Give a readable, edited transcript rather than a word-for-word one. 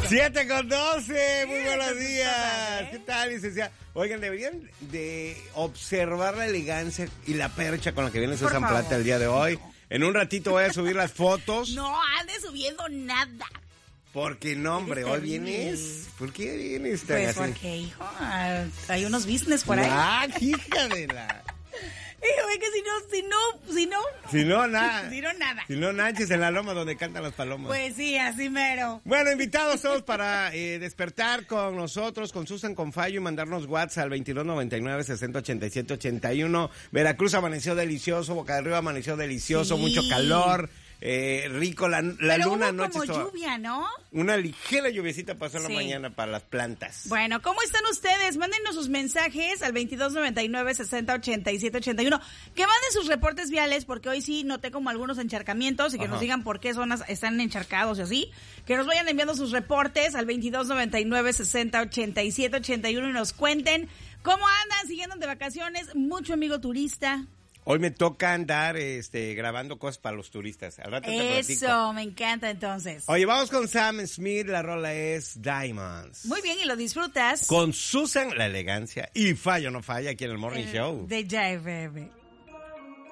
7:12, muy buenos días. ¿Qué tal, licenciada? Oigan, deberían de observar la elegancia y la percha con la que viene Susan Plata el día de hoy. En un ratito voy a subir las fotos. No ande subiendo nada. Porque no, hombre, hoy vienes. ¿Por qué vienes tan Pues así? porque, hijo, hay unos business por ahí. Ah, hija de la... Hijo, es que Si no, nada. Si no, nada. Si no, Nanches en la loma donde cantan las palomas. Pues sí, así mero. Bueno, invitados todos para despertar con nosotros, con Susan, con Fallo y mandarnos WhatsApp al 2299-6087-81. Veracruz amaneció delicioso, Boca del Río amaneció delicioso, Sí. mucho calor, rico, la Pero luna hubo anoche como estaba- lluvia, ¿no? Una ligera lluviecita pasó en la Sí. mañana para las plantas. Bueno, ¿cómo están ustedes? Mándenos sus mensajes al 2299-6087-81. Que manden sus reportes viales, porque hoy sí noté como algunos encharcamientos y que Ajá. nos digan por qué zonas están encharcados y así. Que nos vayan enviando sus reportes al 2299-6087-81 y nos cuenten cómo andan, siguiendo de vacaciones. Mucho amigo turista. Hoy me toca andar grabando cosas para los turistas. Al rato te platico. Eso, me encanta entonces. Oye, vamos con Sam Smith, la rola es Diamonds. Muy bien, y lo disfrutas. Con Susan, la elegancia, y Fallo no falla aquí en el Morning Show. De Jai FM.